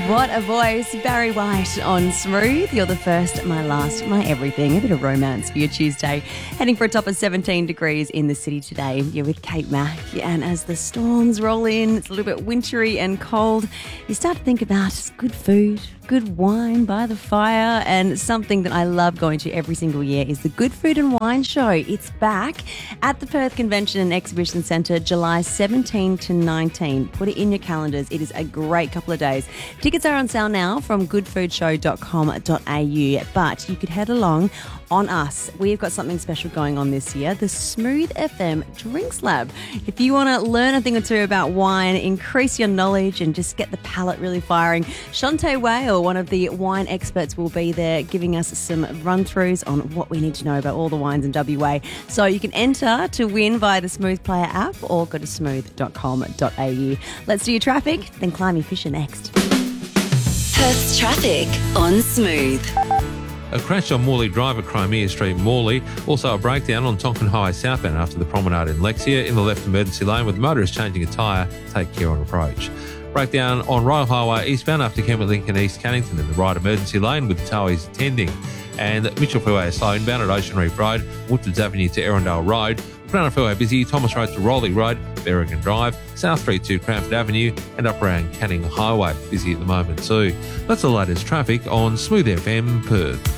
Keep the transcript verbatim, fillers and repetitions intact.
What a voice. Barry White on Smooth. You're the first, my last, my everything. A bit of romance for your Tuesday. Heading for a top of seventeen degrees in the city today. You're with Kate Mack. And as the storms roll in, it's a little bit wintry and cold, you start to think about good food, good wine by the fire, and something that I love going to every single year is the Good Food and Wine Show. It's back at the Perth Convention and Exhibition Centre, July seventeenth to nineteenth. Put it in your calendars. It is a great couple of days. Tickets are on sale now from good food show dot com dot a u, but you could head along on us. We've got something special going on this year, the Smooth F M Drinks Lab. If you want to learn a thing or two about wine, increase your knowledge and just get the palate really firing, Shantae Whale, one of the wine experts, will be there giving us some run-throughs on what we need to know about all the wines in W A. So you can enter to win via the Smooth Player app or go to smooth dot com dot a u. Let's do your traffic, then climb your Fisher next. Perth's traffic on Smooth. A crash on Morley Drive at Crimea Street, Morley. Also a breakdown on Tonkin Highway southbound after the promenade in Lexia. In the left emergency lane with motorists changing a tyre. Take care on approach. Breakdown on Royal Highway eastbound after Kentwood Link and East Cannington in the right emergency lane with towies attending. And Mitchell Freeway is slow inbound at Ocean Reef Road, Woodwards Avenue to Erindale Road. Crown Freeway busy, Thomas Road to Rowley Road, Berrigan Drive, South Street to Cranford Avenue, and up around Canning Highway busy at the moment too. That's the latest traffic on Smooth F M Perth.